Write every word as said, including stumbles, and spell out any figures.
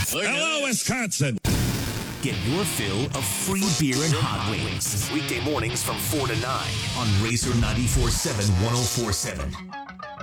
Hello, Wisconsin. Get your fill of free beer and hot wings. Weekday mornings from four to nine on Razor ninety-four point seven, one oh four point seven.